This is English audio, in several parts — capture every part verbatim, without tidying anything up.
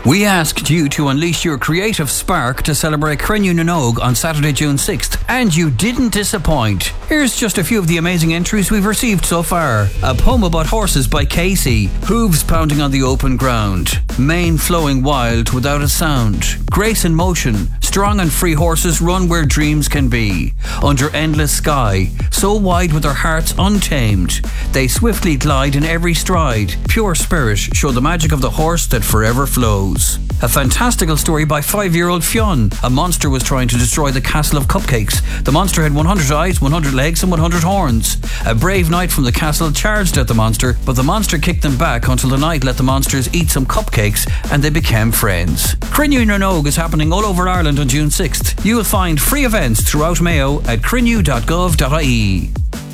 We asked you to unleash your creative spark to celebrate Crenn na nÓg on Saturday, June sixth, and you didn't disappoint. Here's just a few of the amazing entries we've received so far. A poem about horses by Casey. Hooves pounding on the open ground. Mane flowing wild without a sound. Grace in motion. Strong and free horses run where dreams can be. Under endless sky. So wide with their hearts untamed. They swiftly glide in every stride. Pure spirit show the magic of the horse that forever flows. A fantastical story by five-year-old Fionn. A monster was trying to destroy the castle of cupcakes. The monster had one hundred eyes, one hundred legs and one hundred horns. A brave knight from the castle charged at the monster, but the monster kicked them back until the knight let the monsters eat some cupcakes and they became friends. Crenn na nÓg is happening all over Ireland on June sixth. You will find free events throughout Mayo at crenn dot gov dot I E.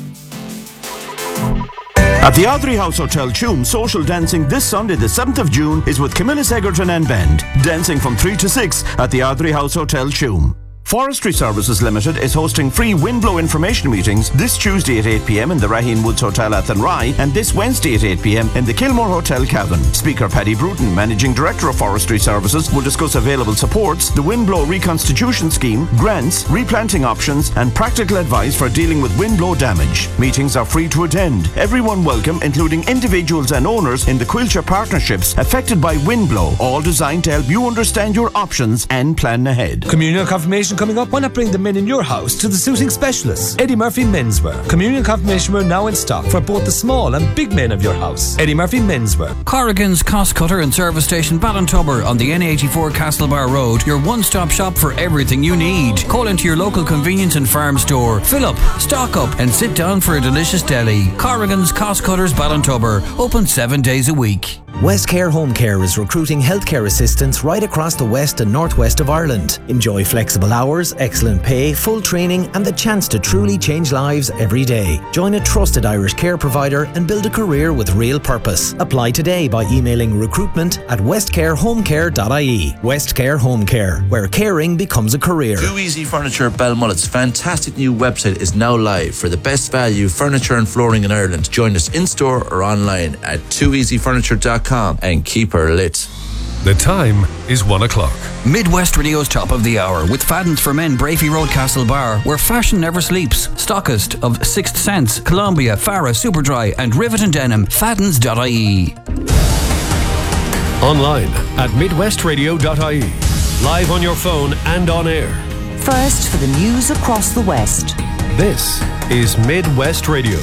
At the Ardrey House Hotel Tuam, social dancing this Sunday the seventh of June is with Camillus Egerton and Band, dancing from three to six at the Ardrey House Hotel Tuam. Forestry Services Limited is hosting free windblow information meetings this Tuesday at eight p.m. in the Raheen Woods Hotel Athenry and this Wednesday at eight p.m. in the Kilmore Hotel Cavan. Speaker Paddy Bruton, Managing Director of Forestry Services, will discuss available supports, the windblow reconstitution scheme, grants, replanting options and practical advice for dealing with windblow damage. Meetings are free to attend. Everyone welcome, including individuals and owners in the Quilcher partnerships affected by windblow, all designed to help you understand your options and plan ahead. Communal confirmation coming up. Why not bring the men in your house to the suiting specialists? Eddie Murphy Menswear. Communal confirmation wear now in stock for both the small and big men of your house. Eddie Murphy Menswear. Corrigan's Cost Cutter and Service Station Ballintubber on the N eighty-four Castlebar Road. Your one-stop shop for everything you need. Call into your local convenience and farm store. Fill up, stock up and sit down for a delicious deli. Corrigan's Cost Cutters Ballintubber. Open seven days a week. Westcare Home Care is recruiting healthcare assistants right across the west and northwest of Ireland. Enjoy flexible hours, excellent pay, full training and the chance to truly change lives every day. Join a trusted Irish care provider and build a career with real purpose. Apply today by emailing recruitment at westcare home care dot I E. Westcare Home Care, where caring becomes a career. Too Easy Furniture Belmullet's fantastic new website is now live for the best value furniture and flooring in Ireland. Join us in-store or online at too easy furniture dot com and keep her lit. The time is one o'clock. Midwest Radio's Top of the Hour with Fadden's for Men, Brafey Road, Castlebar, where fashion never sleeps. Stockist of Sixth Sense, Columbia, Farah, Superdry and Rivet and Denim. Faddens dot I E. Online at midwest radio dot I E. Live on your phone and on air. First for the news across the West. This is Midwest Radio.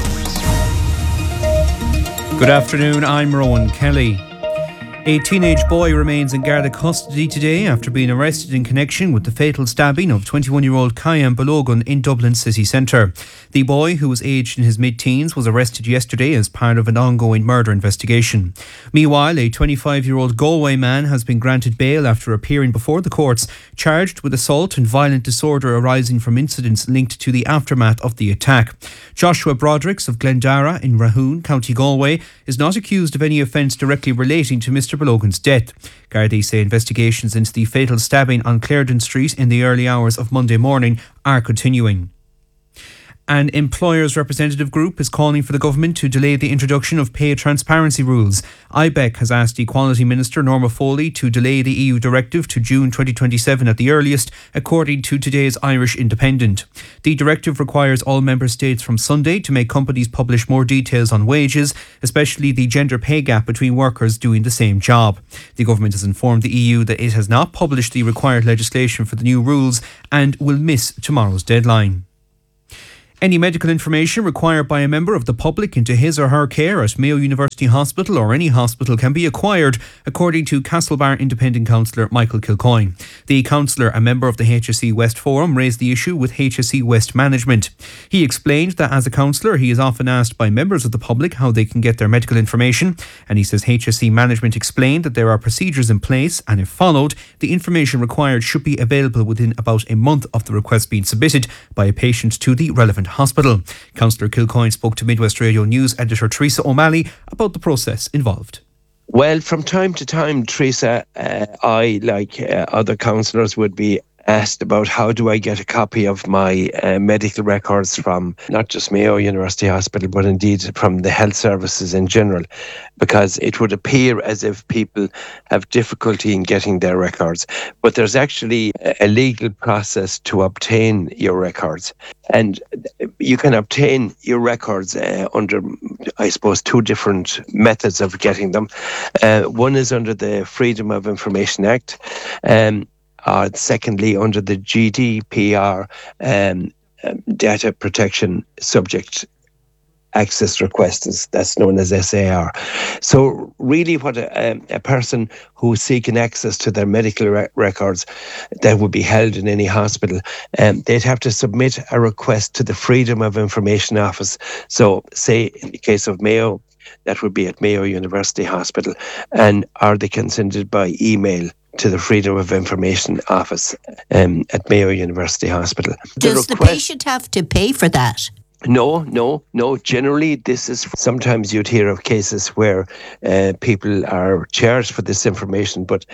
Good afternoon, I'm Rowan Kelly. A teenage boy remains in Garda custody today after being arrested in connection with the fatal stabbing of twenty-one-year-old Kyan Balogun in Dublin city centre. The boy, who was aged in his mid-teens, was arrested yesterday as part of an ongoing murder investigation. Meanwhile, a twenty-five-year-old Galway man has been granted bail after appearing before the courts, charged with assault and violent disorder arising from incidents linked to the aftermath of the attack. Joshua Brodericks of Glendara in Rahoon, County Galway, is not accused of any offence directly relating to Mister Balogun's death. Gardaí say investigations into the fatal stabbing on Clarendon Street in the early hours of Monday morning are continuing. An employers' representative group is calling for the government to delay the introduction of pay transparency rules. I B E C has asked Equality Minister Norma Foley to delay the E U directive to June twenty twenty-seven at the earliest, according to today's Irish Independent. The directive requires all member states from Sunday to make companies publish more details on wages, especially the gender pay gap between workers doing the same job. The government has informed the E U that it has not published the required legislation for the new rules and will miss tomorrow's deadline. Any medical information required by a member of the public into his or her care at Mayo University Hospital or any hospital can be acquired, according to Castlebar Independent Councillor Michael Kilcoyne. The councillor, a member of the H S E West Forum, raised the issue with H S E West management. He explained that as a councillor, he is often asked by members of the public how they can get their medical information, and he says H S E management explained that there are procedures in place, and if followed, the information required should be available within about a month of the request being submitted by a patient to the relevant hospital. Councillor Kilcoyne spoke to Midwest Radio News editor Teresa O'Malley about the process involved. Well, from time to time, Teresa, uh, I, like uh, other councillors, would be asked about how do I get a copy of my uh, medical records from not just Mayo University Hospital, but indeed from the health services in general, because it would appear as if people have difficulty in getting their records. But there's actually a legal process to obtain your records. And you can obtain your records uh, under, I suppose, two different methods of getting them. Uh, one is under the Freedom of Information Act. Um, Uh, secondly, under the G D P R, um, um, Data Protection Subject Access Request, that's known as S A R. So really what a, a person who's seeking access to their medical re- records that would be held in any hospital, um, they'd have to submit a request to the Freedom of Information Office. So say in the case of Mayo, that would be at Mayo University Hospital, and are they can send it by email to the Freedom of Information Office um, at Mayo University Hospital. Does the, request, the patient have to pay for that? No, no, no. Generally, this is, sometimes you'd hear of cases where uh, people are charged for this information, but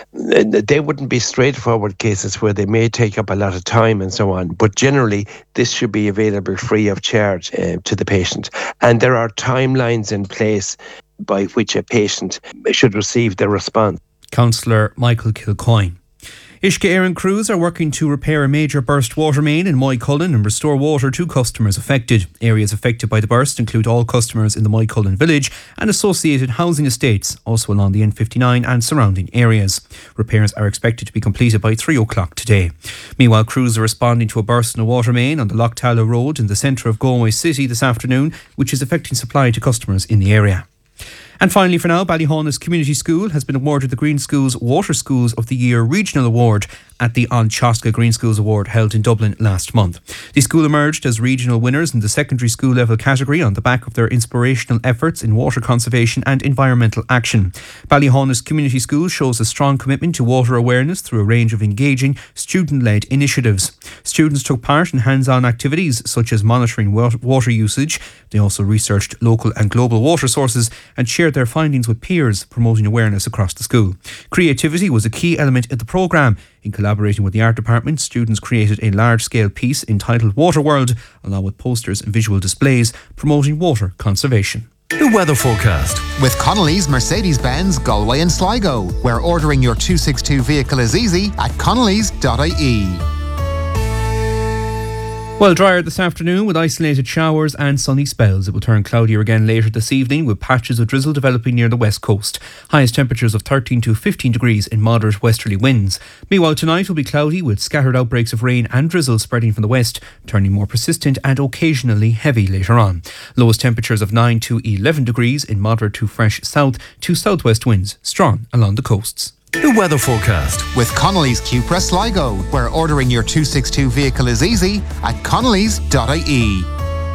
they wouldn't be straightforward cases where they may take up a lot of time and so on. But generally, this should be available free of charge uh, to the patient. And there are timelines in place by which a patient should receive the response. Councillor Michael Kilcoyne. Uisce Éireann crews are working to repair a major burst water main in Moycullen and restore water to customers affected. Areas affected by the burst include all customers in the Moycullen village and associated housing estates, also along the N fifty-nine and surrounding areas. Repairs are expected to be completed by three o'clock today. Meanwhile, crews are responding to a burst in a water main on the Lochtalla Road in the centre of Galway City this afternoon, which is affecting supply to customers in the area. And finally, for now, Ballyhaunis Community School has been awarded the Green Schools Water Schools of the Year Regional Award at the An Teasca Green Schools Award held in Dublin last month. The school emerged as regional winners in the secondary school level category on the back of their inspirational efforts in water conservation and environmental action. Ballyhaunis Community School shows a strong commitment to water awareness through a range of engaging student-led initiatives. Students took part in hands-on activities such as monitoring water usage. They also researched local and global water sources and shared their findings with peers, promoting awareness across the school. Creativity was a key element in the programme. In collaborating with the art department, students created a large-scale piece entitled Water World, along with posters and visual displays promoting water conservation. The weather forecast with Connolly's Mercedes-Benz Galway and Sligo, where ordering your two sixty-two vehicle is easy at connellys dot I E. Well, drier this afternoon with isolated showers and sunny spells. It will turn cloudier again later this evening with patches of drizzle developing near the west coast. Highest temperatures of thirteen to fifteen degrees in moderate westerly winds. Meanwhile, tonight will be cloudy with scattered outbreaks of rain and drizzle spreading from the west, turning more persistent and occasionally heavy later on. Lowest temperatures of nine to eleven degrees in moderate to fresh south to southwest winds, strong along the coasts. The weather forecast with Connolly's Cupra Sligo, where ordering your two sixty-two vehicle is easy at connellys dot I E.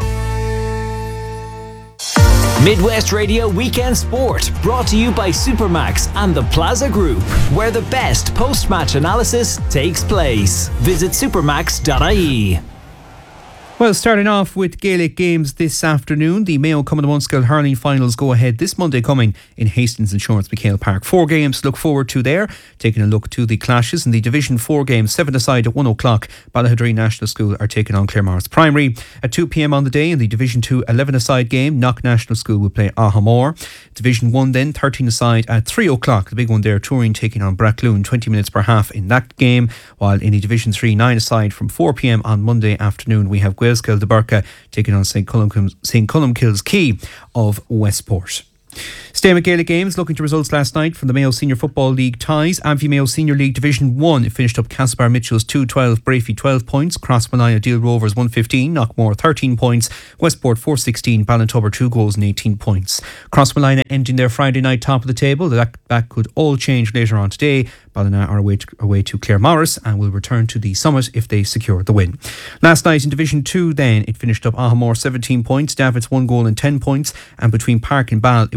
Midwest Radio Weekend Sport, brought to you by Supermax and the Plaza Group, where the best post-match analysis takes place. Visit supermax dot I E. Well, starting off with Gaelic games this afternoon, the Mayo Cumann Munskill hurling finals go ahead this Monday coming in Hastings Insurance McHale Park. Four games to look forward to there. Taking a look to the clashes in the Division four games, seven aside at one o'clock. Ballahadreen National School are taking on Claremorris Primary. At two p.m. on the day in the Division two eleven aside game, Knock National School will play Ahamore. Division one then, thirteen aside at three o'clock. The big one there, Turin taking on Brackloon, twenty minutes per half in that game. While in the Division three nine aside from four p.m. on Monday afternoon, we have Gaelskill de Burka taking on Saint Columkille's Key of Westport. Staying with Gaelic games, looking to results last night from the Mayo Senior Football League ties. Abbey Mayo Senior League Division one, it finished up Castlebar Mitchell's two twelve, Brafey twelve points, Crossmalina Deal Rovers one fifteen, Knockmore thirteen points, Westport four sixteen, Ballintubber two goals and eighteen points. Crossmalina ending their Friday night top of the table. That, that could all change later on today. Ballina are away to, away to Claremorris and will return to the summit if they secure the win. Last night in Division two then, it finished up Ahamore seventeen points, Davids one goal and ten points, and between Park and Ball it was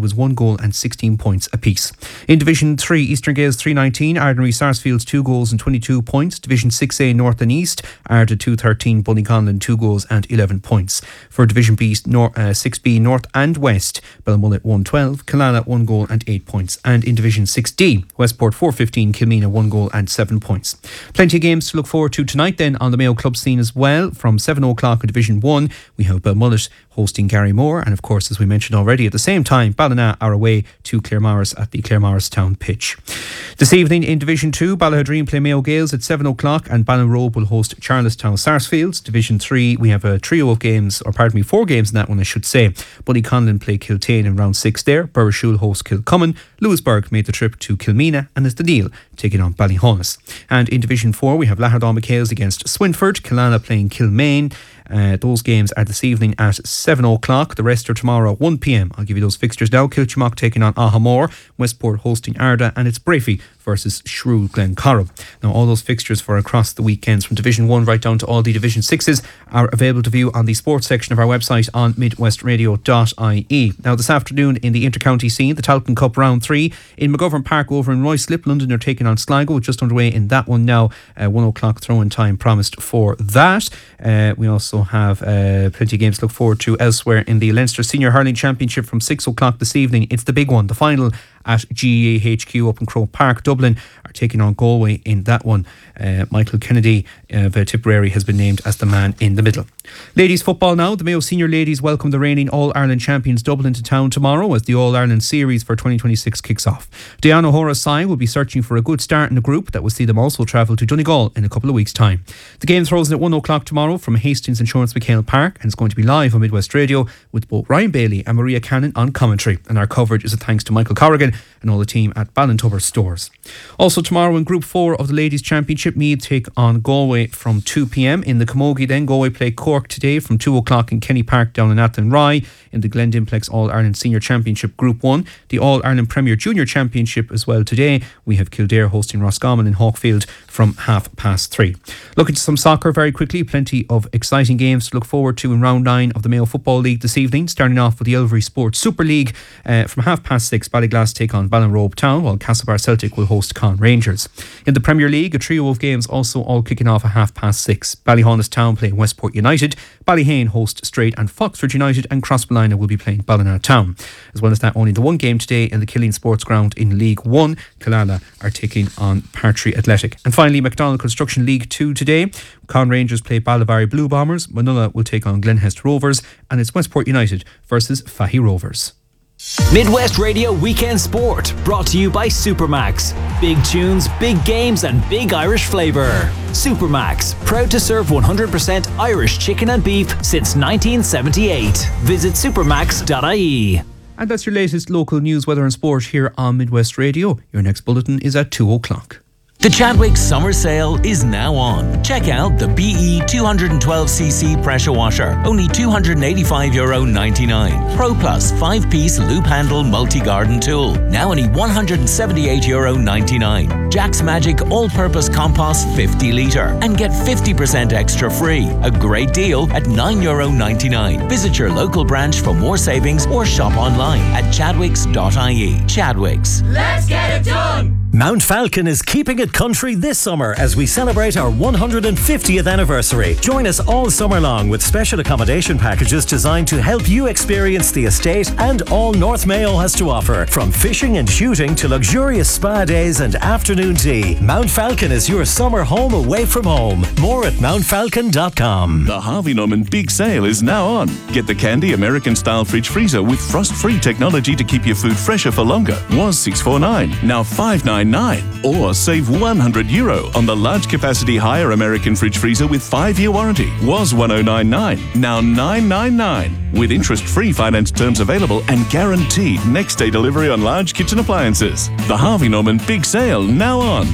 Rovers one goal and sixteen points apiece. In Division three, Eastern Gales three nineteen, Ardnary Sarsfields two goals and twenty-two points. Division six A, North and East, Arda two thirteen, Bunnyconlin two goals and eleven points. For Division B, Nor- uh, six B, North and West, Belmullet one twelve, Killala one goal and eight points. And in Division six D, Westport four fifteen, Kilmena one goal and seven points. Plenty of games to look forward to tonight then on the Mayo Club scene as well. From seven o'clock in Division one, we have Belmullet hosting Garrymore, and of course, as we mentioned already, at the same time, Ballina are away to Claremorris at the Claremorris Town pitch. This evening in Division two, Ballahadreen play Mayo Gales at seven o'clock, and Ballinrobe will host Charlestown Sarsfields. Division three, we have a trio of games, or pardon me, four games in that one I should say. Bunnyconlin play Kiltane in round six there, Burrishoole host Kilcummin, Lewisburg made the trip to Kilmena, and it's the Neil taking on Ballyhonus. And in Division four, we have Lahadon McHale's against Swinford, Killala playing Kilmaine. Uh, those games are this evening at seven o'clock. The rest are tomorrow at one p.m. I'll give you those fixtures now. Kilchimock taking on Ahamore, Westport hosting Arda, and it's Brafey versus Shrew Glencorrib. Now, all those fixtures for across the weekends from Division one right down to all the Division sixes are available to view on the sports section of our website on midwest radio dot I E. Now, this afternoon in the intercounty scene, the Talcon Cup round three in McGovern Park over in Ruislip. London are taking on Sligo, just underway in that one now. Uh, one o'clock throw-in time promised for that. Uh, we also have uh, plenty of games to look forward to elsewhere in the Leinster Senior Hurling Championship from six o'clock this evening. It's the big one, the final at G E A H Q up in Croke Park. Dublin are taking on Galway in that one. Uh, Michael Kennedy of uh, Tipperary has been named as the man in the middle. Ladies football now. The Mayo Senior Ladies welcome the reigning All-Ireland champions Dublin to town tomorrow as the All-Ireland series for twenty twenty-six kicks off. Diana O'Hara's side will be searching for a good start in the group that will see them also travel to Donegal in a couple of weeks' time. The game throws in at one o'clock tomorrow from Hastings Insurance McHale Park, and it's going to be live on Midwest Radio with both Ryan Bailey and Maria Cannon on commentary. And our coverage is a thanks to Michael Corrigan and all the team at Ballintubber Stores. Also tomorrow in Group four of the Ladies Championship, Meath take on Galway from two p.m. In the Camogie then, Galway play Cork today from two o'clock in Kenny Park down in Athenry. In the Glendimplex All-Ireland Senior Championship Group one, the All-Ireland Premier Junior Championship as well today. We have Kildare hosting Roscommon in Hawkfield from half past three. Looking to some soccer very quickly, plenty of exciting games to look forward to in round nine of the Mayo Football League this evening, starting off with the Elvery Sports Super League. Uh, from half past six, Ballyglass take on Ballinrobe Town, while Castlebar Celtic will host Con Rangers. In the Premier League, a trio of games also all kicking off at half past six. Ballyhonus Town playing Westport United, Ballyhane host Strait and Foxford United, and Crossballina will be playing Ballina Town. As well as that, only the one game today in the Killeen Sports Ground in League one. Killala are taking on Partry Athletic. And finally, McDonald Construction League two today. Con Rangers play Ballivary Blue Bombers, Manula will take on Glenhest Rovers, and it's Westport United versus Fahy Rovers. Midwest Radio Weekend Sport, brought to you by Supermax. Big tunes, big games and big Irish flavour. Supermax, proud to serve one hundred percent Irish chicken and beef since nineteen seventy-eight. Visit supermax dot I E. And that's your latest local news, weather and sport here on Midwest Radio. Your next bulletin is at two o'clock. The Chadwick Summer Sale is now on. Check out the B E two twelve c c pressure washer, only two hundred eighty-five euro ninety-nine. Pro Plus five-piece loop handle multi-garden tool, now only one hundred seventy-eight euro ninety-nine. Jack's Magic all-purpose compost fifty litre, and get fifty percent extra free. A great deal at nine euro ninety-nine. Visit your local branch for more savings or shop online at chadwicks dot I E. Chadwick's. Let's get it done! Mount Falcon is keeping it country this summer as we celebrate our one hundred fiftieth anniversary. Join us all summer long with special accommodation packages designed to help you experience the estate and all North Mayo has to offer. From fishing and shooting to luxurious spa days and afternoon tea, Mount Falcon is your summer home away from home. More at mount falcon dot com. The Harvey Norman Big Sale is now on. Get the Candy American Style Fridge Freezer with frost-free technology to keep your food fresher for longer. Was six forty-nine, now five ninety-nine. Or save one hundred euro on the large capacity higher American fridge freezer with five year warranty. Was one thousand ninety-nine, now nine ninety-nine. With interest-free finance terms available and guaranteed next day delivery on large kitchen appliances. The Harvey Norman Big Sale now on.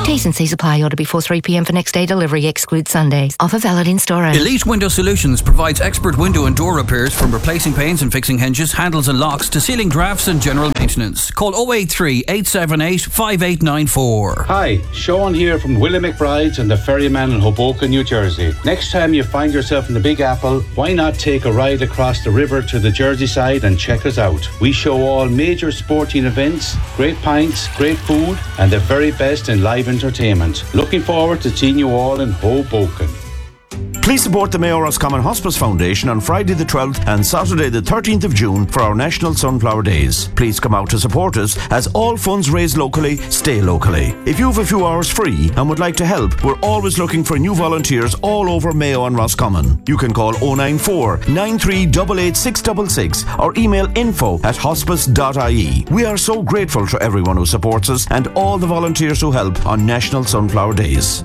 T's and C's apply. Order before three p.m. for next day delivery. Exclude Sundays. Offer valid in store only. Elite Window Solutions provides expert window and door repairs, from replacing panes and fixing hinges, handles and locks to sealing drafts and general maintenance. Call oh eight three, eight seven eight, five eight nine four. Hi, Sean here from Willie McBride's and the Ferryman in Hoboken, New Jersey. Next time you find yourself in the Big Apple, why not take a ride across the river to the Jersey side and check us out? We show all major sporting events, great pints, great food, and the very best in live entertainment. Looking forward to seeing you all in Hoboken. Please support the Mayor Roscommon Hospice Foundation on Friday the twelfth and Saturday the thirteenth of June for our National Sunflower Days. Please come out to support us, as all funds raised locally stay locally. If you have a few hours free and would like to help, we're always looking for new volunteers all over Mayo and Roscommon. You can call oh nine four, nine three eight eight, six six six or email info at hospice dot I E. We are so grateful to everyone who supports us and all the volunteers who help on National Sunflower Days.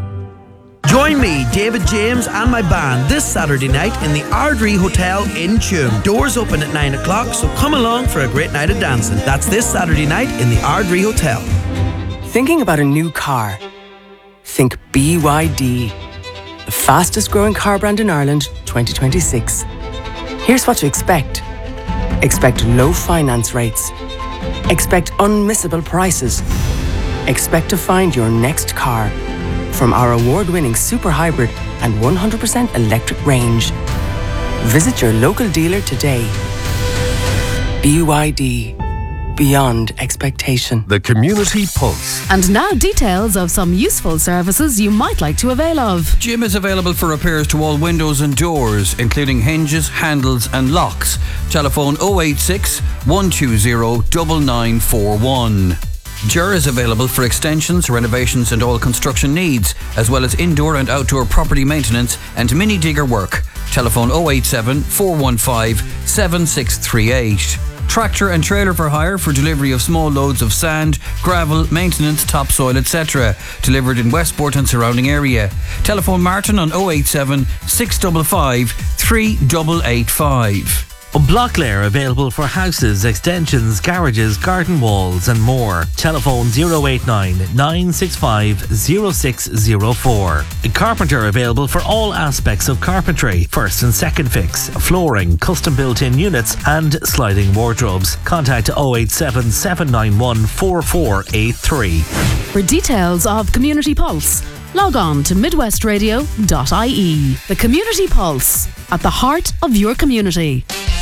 Join me, David James, and my band this Saturday night in the Ardrey Hotel in Tuam. Doors open at nine o'clock, so come along for a great night of dancing. That's this Saturday night in the Ardrey Hotel. Thinking about a new car? Think B Y D, the fastest growing car brand in Ireland, twenty twenty-six. Here's what to expect. Expect low finance rates. Expect unmissable prices. Expect to find your next car from our award-winning super hybrid and one hundred percent electric range. Visit your local dealer today. B Y D, beyond expectation. The Community Pulse. And now details of some useful services you might like to avail of. Jim is available for repairs to all windows and doors, including hinges, handles and locks. Telephone oh eight six, one two zero, nine nine four one. Ger is available for extensions, renovations and all construction needs, as well as indoor and outdoor property maintenance and mini digger work. Telephone oh eight seven, four one five, seven six three eight. Tractor and trailer for hire for delivery of small loads of sand, gravel, maintenance, topsoil, et cetera. Delivered in Westport and surrounding area. Telephone Martin on oh eight seven, six five five, three eight eight five. Blocklair available for houses, extensions, garages, garden walls and more. Telephone oh eight nine, nine six five, oh six oh four. Carpenter available for all aspects of carpentry, first and second fix, flooring, custom built-in units and sliding wardrobes. Contact oh eight seven, seven nine one, four four eight three. For details of Community Pulse, log on to midwest radio dot I E. The Community Pulse, at the heart of your community.